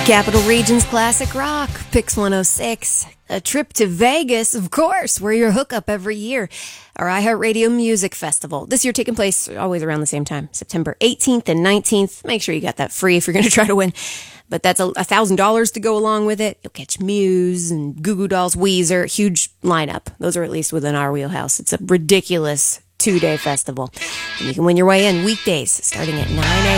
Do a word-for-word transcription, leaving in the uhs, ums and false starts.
Capital Region's Classic Rock, Pix one oh six. A trip to Vegas, of course, where your hookup every year. Our iHeartRadio Music Festival. This year taking place always around the same time, September eighteenth and nineteenth. Make sure you got that free if you're going to try to win. But that's a thousand dollars to go along with it. You'll catch Muse and Goo Goo Dolls, Weezer, huge lineup. Those are at least within our wheelhouse. It's a ridiculous two-day festival. And you can win your way in weekdays starting at nine a.m.